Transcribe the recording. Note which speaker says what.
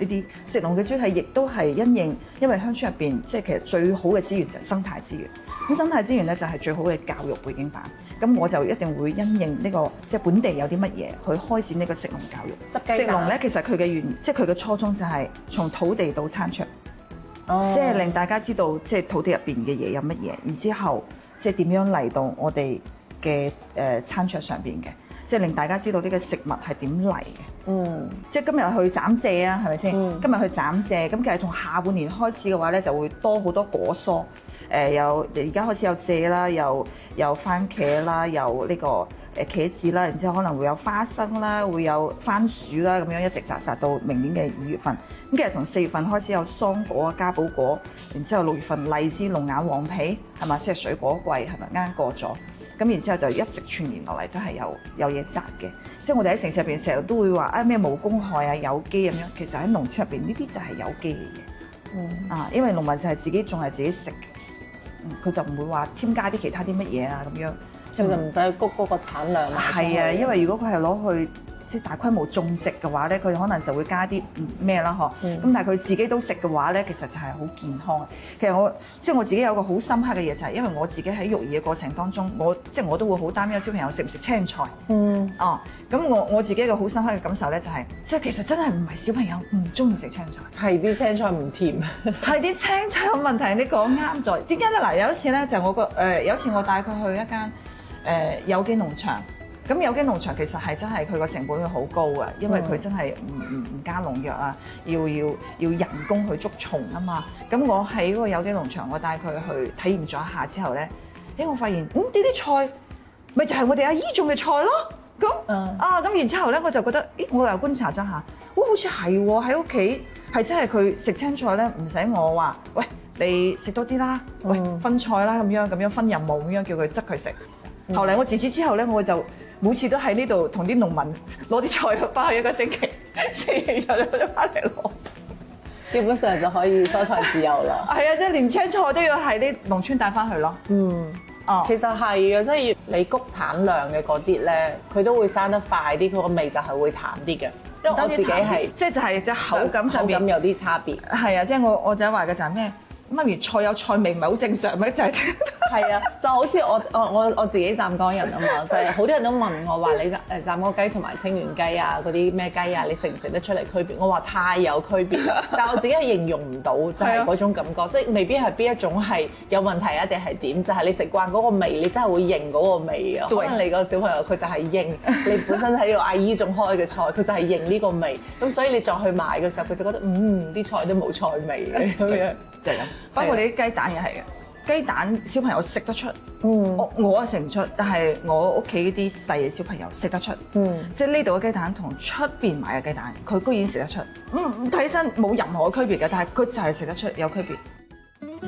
Speaker 1: 呢啲食農嘅主題，亦都係因應，因為鄉村入邊即係其實最好嘅資源就係生態資源。咁生態資源咧就係最好嘅教育背景板。咁我就一定會因應呢個即係本地有啲乜嘢去開展呢個食農教育。食農咧其實佢嘅即係佢嘅初衷就係從土地到餐桌，即係令大家知道即係土地入邊嘅嘢有乜嘢，然之後即係點樣嚟到我哋嘅餐桌上邊嘅。即係令大家知道呢個食物係點嚟嘅，即係今日去斬蔗啊，係咪先？今日去斬蔗，咁其實從下半年開始嘅話咧，就會多好多果蔬，有而家開始有蔗啦，有番茄啦，有呢個茄子啦，然之後可能會有花生啦，會有番薯啦，咁樣一直摘到明年嘅2月份。咁其實從4月份開始有桑果啊、嘉寶果，然之後6月份荔枝、龍眼、黃皮，係咪？即係水果季，係咪啱過咗？咁然之後就一直傳年落嚟都係有嘢摘嘅，即係我哋喺城市入邊成日都會話啊咩無公害啊有機咁樣，其實喺農村入邊呢啲就係有機嘅嘢，因為農民就係自己種係自己食嘅，佢就唔會話添加啲其他啲乜嘢啊咁樣，
Speaker 2: 就唔使谷嗰個產量啦。
Speaker 1: 係啊，因為如果佢係攞去即係大規模種植嘅話咧，佢可能就會加啲咩啦嗬。咁但係佢自己都食嘅話咧，其實就係好健康。其實我自己有個好深刻嘅嘢就係，因為我自己喺育兒嘅過程當中，我都會好擔憂小朋友食唔食青菜。咁我自己一個好深刻嘅感受咧就係，即係其實真係唔係小朋友唔中意食青菜，
Speaker 2: 係啲青菜唔甜，
Speaker 1: 係啲青菜有問題。你講啱咗。點解咧？嗱，有一次咧就有一次我帶佢去一間有機農場。咁有機農場其實係真係佢個成本會好高啊，因為佢真係唔加農藥啊，要人工去捉蟲啊嘛。咁我喺嗰個有機農場，我帶佢去體驗咗一下之後咧，我發現呢啲菜咪就係我哋阿姨種嘅菜咯。咁然之後咧，我就覺得，我又觀察咗下，好似係喎，喺屋企係真係佢食青菜咧，唔使我話，喂，你食多啲啦，喂，分菜啦，咁樣分任務咁樣叫佢執佢食。後嚟我自此之後咧，我就每次都喺呢度同啲農民攞啲菜翻去，一個星期4日就翻嚟攞，
Speaker 2: 基本上就可以蔬菜自由啦。
Speaker 1: 係啊，即係連青菜都要喺啲農村帶翻去咯。
Speaker 2: 其實係嘅，即係你谷產量嘅嗰啲咧，佢都會生得快啲，佢個味就係會淡啲嘅。因為我自己係
Speaker 1: 即係就係隻口感上面
Speaker 2: 有啲差別。
Speaker 1: 係啊，即係我仔話嘅就係咩？媽咪菜有菜味唔係好正常咩？就係
Speaker 2: 係啊，就好似我自己湛江人啊嘛，就係好多人都問我話你湛江雞同埋清遠雞啊嗰啲咩雞啊，你食唔食得出嚟區別？我話太有區別啦，但係我自己係形容唔到，就係嗰種感覺，即係未必係邊一種係有問題啊，定係點？就係你食慣嗰個味，你真係會認嗰個味啊。可能你個小朋友佢就係認你本身喺度阿姨種開嘅菜，佢就係認呢個味，咁所以你再去買嘅時候，佢就覺得啲菜都冇菜味嘅咁樣，就係咁。
Speaker 1: 包括你啲雞蛋又係嘅。雞蛋小朋友食得出，我食唔出，但係我屋企啲細嘅小朋友食得出，即係呢度嘅雞蛋同出邊買嘅雞蛋，佢居然食得出，睇起身冇任何區別嘅，但係佢就係食得出有區別。